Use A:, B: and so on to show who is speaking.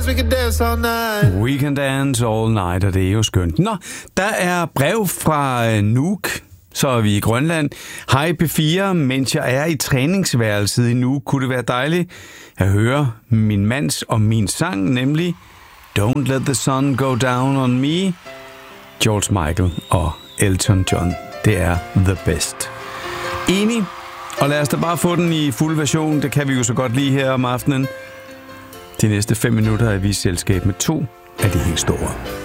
A: We can dance all night.
B: We can dance all night, og det er jo skønt. Nå, der er brev fra Nuuk, så er vi i Grønland. Hej P4, mens jeg er i træningsværelset i Nuuk, kunne det være dejligt at høre min mands og min sang, nemlig Don't Let the Sun Go Down on Me, George Michael og Elton John. Det er the best. Enig? Og lad os da bare få den i fuld version. Det kan vi jo så godt lige her om aftenen. De næste 5 minutter er vi i selskab med 2 af de helt store.